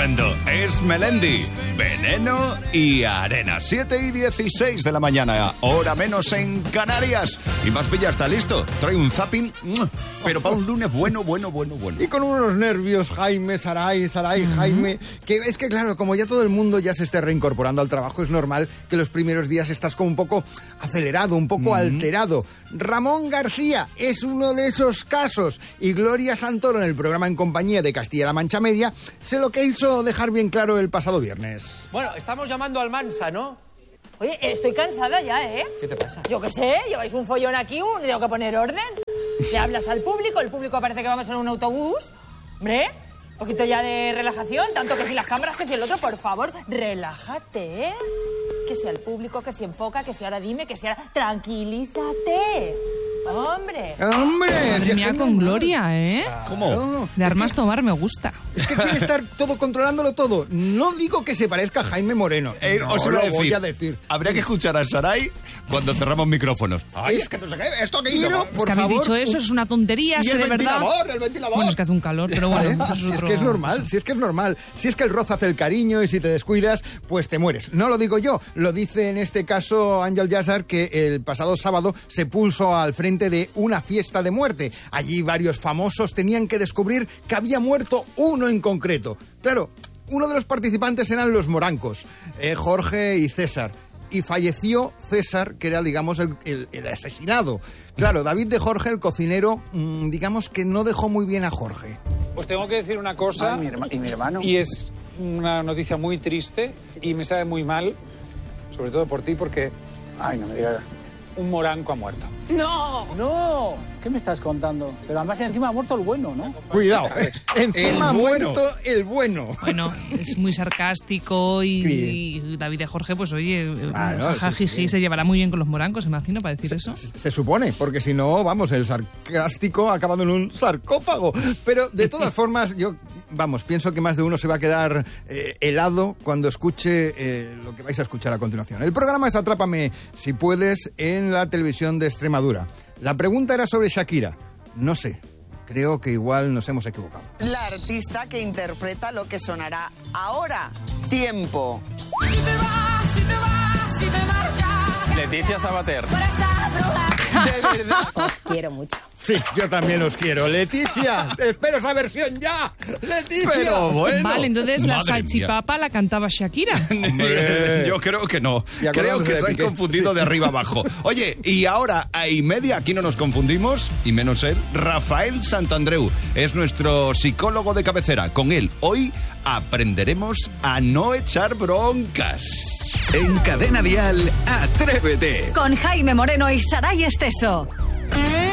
tremendo. Es Melendi, Veneno y Arena. 7:16 de la mañana, hora menos en Canarias. Y Más Villa está listo. Trae un zapping, pero para un lunes bueno. Y con unos nervios, Jaime, Saray, Jaime, que es que claro, como ya todo el mundo ya se esté reincorporando al trabajo, es normal que los primeros días estás como un poco acelerado, un poco alterado. Ramón García es uno de esos casos y Gloria Santoro en el programa En Compañía de Castilla-La Mancha Media se lo quiso dejar bien claro el pasado viernes. Bueno, estamos llamando al Mansa, ¿no? Oye, estoy cansada ya, ¿eh? ¿Qué te pasa? Yo qué sé, lleváis un follón aquí, tengo que poner orden. Le hablas al público, el público parece que vamos en un autobús. Hombre, un poquito ya de relajación, tanto que si las cámaras, que si el otro, por favor, relájate, ¿eh? Que sea el público, que si enfoca, que si ahora dime, que si ahora... ¡Tranquilízate! ¡Hombre! Madre mía, con Gloria, ¿eh? ¿Cómo? De armas tomar me gusta. Es que quiere estar todo controlándolo todo. No digo que se parezca a Jaime Moreno. Os lo iba voy a decir. Habría que escuchar a Saray cuando cerramos micrófonos. Ay, es que no sé qué, esto aquí. Pero, Es por que habéis favor, dicho eso, es una tontería, es Y que el de verdad... ventilador. Bueno, es que hace un calor, pero bueno, eso es Si es otro... que es normal, si es que el roce hace el cariño y si te descuidas, pues te mueres. No lo digo yo, lo dice en este caso Ángel Yassar, que el pasado sábado se puso al frente de una fiesta de muerte. Allí varios famosos tenían que descubrir que había muerto uno en concreto. Claro, uno de los participantes eran los morancos, Jorge y César. Y falleció César, que era, digamos, el asesinado. Claro, David de Jorge, el cocinero, digamos que no dejó muy bien a Jorge. Pues tengo que decir una cosa, ¿Y mi hermano? y es una noticia muy triste y me sabe muy mal, sobre todo por ti, porque Ay, no me digas. un moranco ha muerto. ¡No! ¿Qué me estás contando? Pero además encima ha muerto el bueno, ¿no? Cuidado, encima ha El bueno. muerto el bueno. Bueno, es muy sarcástico y David de Jorge, pues oye, Claro, jajiji, sí. se llevará muy bien con los morancos, imagino, para decir eso. Se supone, porque si no, vamos, el sarcástico ha acabado en un sarcófago. Pero de todas formas, yo, pienso que más de uno se va a quedar helado cuando escuche lo que vais a escuchar a continuación. El programa es Atrápame si puedes en la televisión de Extremadura. La pregunta era sobre Shakira. No sé, creo que igual nos hemos equivocado. La artista que interpreta lo que sonará ahora. Tiempo. Leticia Sabater. De verdad. Os quiero mucho. Sí, yo también os quiero. Leticia, espero esa versión ya. Leticia. Pero bueno. Vale, entonces la Madre mía. salchipapa la cantaba Shakira. Hombre. Yo creo que no. Y Creo acordándose que de se han Piqué. confundido Sí. de arriba abajo. Oye, y ahora a y media, aquí no nos confundimos, y menos él, Rafael Santandreu. Es nuestro psicólogo de cabecera. Con él hoy aprenderemos a no echar broncas. En Cadena Dial, Atrévete. Con Jaime Moreno y Saray Esteso.